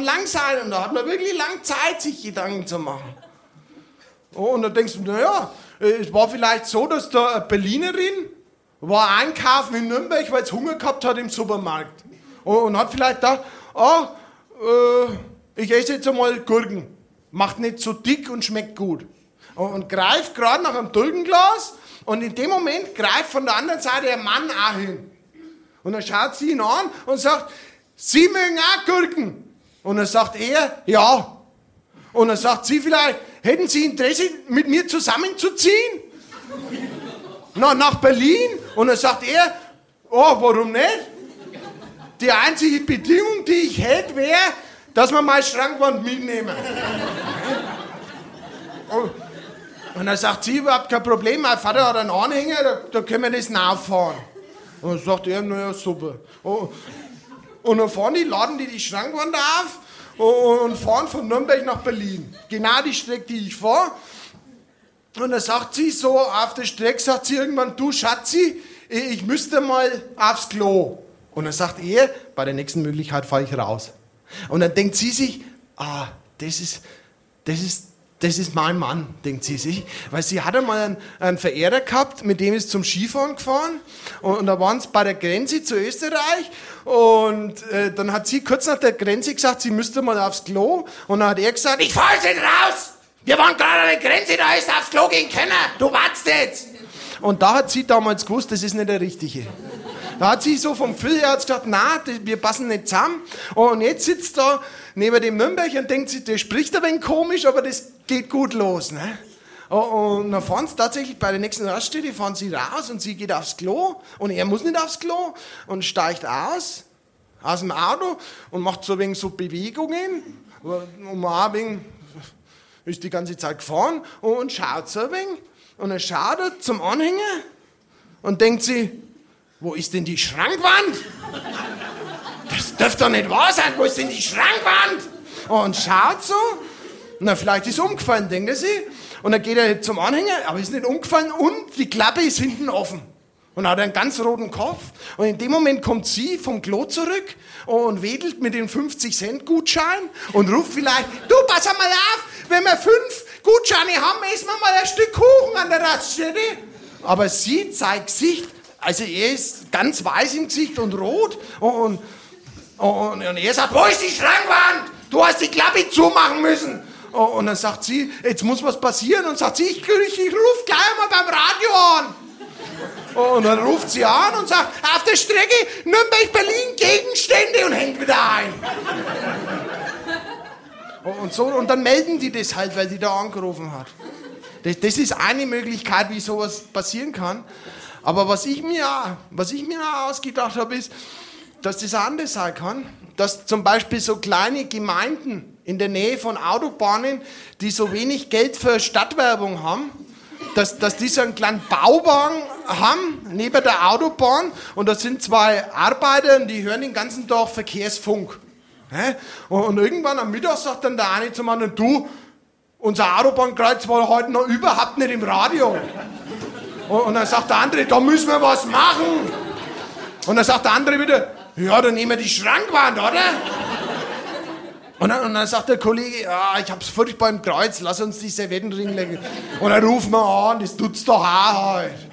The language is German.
kann lang sein. Und da hat man wirklich lang Zeit, sich Gedanken zu machen. Und dann denkst du, naja, es war vielleicht so, dass da eine Berlinerin war einkaufen in Nürnberg, weil sie Hunger gehabt hat im Supermarkt. Und hat vielleicht gedacht, ich esse jetzt einmal Gurken. Macht nicht so dick und schmeckt gut. Und greift gerade nach einem Gurkenglas und in dem Moment greift von der anderen Seite der Mann auch hin. Und dann schaut sie ihn an und sagt, Sie mögen auch Gurken. Und dann sagt er, ja. Und dann sagt sie vielleicht, hätten Sie Interesse, mit mir zusammenzuziehen? Nach Berlin? Und dann sagt er, warum nicht? Die einzige Bedingung, die ich hätte, wäre, dass wir meine Schrankwand mitnehmen. Und dann sagt sie, überhaupt kein Problem, mein Vater hat einen Anhänger, da können wir das nachfahren. Und dann sagt er, naja, super. Und dann fahren laden die Schrankwand auf und fahren von Nürnberg nach Berlin. Genau die Strecke, die ich fahre. Und dann sagt sie so, auf der Strecke sagt sie irgendwann, du Schatzi, ich müsste mal aufs Klo. Und dann sagt er, bei der nächsten Möglichkeit fahre ich raus. Und dann denkt sie sich, das ist mein Mann, denkt sie sich. Weil sie hat einmal einen Verehrer gehabt, mit dem ist zum Skifahren gefahren. Und da waren sie bei der Grenze zu Österreich. Und dann hat sie kurz nach der Grenze gesagt, sie müsste mal aufs Klo. Und dann hat er gesagt, ich fahre jetzt raus. Wir waren gerade an der Grenze, da ist aufs Klo gehen können. Du wartest jetzt. Und da hat sie damals gewusst, das ist nicht der Richtige. Da hat sie so vom Gefühl her gesagt, nein, wir passen nicht zusammen. Und jetzt sitzt da neben dem Nürnberg und denkt sich, der spricht ein wenig komisch, aber das geht gut los. Ne? Und dann fahren sie tatsächlich bei der nächsten Raststätte, fahren sie raus und sie geht aufs Klo. Und er muss nicht aufs Klo und steigt aus dem Auto und macht so ein wenig so Bewegungen. Und man ein wenig ist die ganze Zeit gefahren und schaut so ein wenig. Und dann schaut er zum Anhänger und denkt sich, wo ist denn die Schrankwand? Das dürfte doch nicht wahr sein. Wo ist denn die Schrankwand? Und schaut so. Na, vielleicht ist es umgefallen, denkt er sich. Und dann geht er zum Anhänger, aber ist nicht umgefallen und die Klappe ist hinten offen. Und hat einen ganz roten Kopf. Und in dem Moment kommt sie vom Klo zurück und wedelt mit dem 50-Cent-Gutschein und ruft vielleicht, du, pass mal auf, wenn wir 5 Gutscheine haben, essen wir mal ein Stück Kuchen an der Raststätte. Aber sie zeigt Gesicht. Also er ist ganz weiß im Gesicht und rot und er sagt, wo ist die Schrankwand? Du hast die Klappe zumachen müssen. Und dann sagt sie, jetzt muss was passieren. Und sagt sie, ich rufe gleich mal beim Radio an. Und dann ruft sie an und sagt, auf der Strecke Nürnberg-Berlin Gegenstände und hängt wieder ein. Und dann melden die das halt, weil die da angerufen hat. Das ist eine Möglichkeit, wie sowas passieren kann. Aber was ich mir auch ausgedacht habe, ist, dass das anders sein kann. Dass zum Beispiel so kleine Gemeinden in der Nähe von Autobahnen, die so wenig Geld für Stadtwerbung haben, dass die so einen kleinen Bauwagen haben, neben der Autobahn. Und da sind 2 Arbeiter und die hören den ganzen Tag Verkehrsfunk. Und irgendwann am Mittag sagt dann der eine zum anderen, du, unser Autobahnkreuz war heute noch überhaupt nicht im Radio. Und dann sagt der andere, da müssen wir was machen. Und dann sagt der andere wieder, ja, dann nehmen wir die Schrankwand, oder? Und dann sagt der Kollege, ich hab's furchtbar im Kreuz, lass uns die Servietten ringen legen. Und dann rufen wir an, das tut's doch auch halt.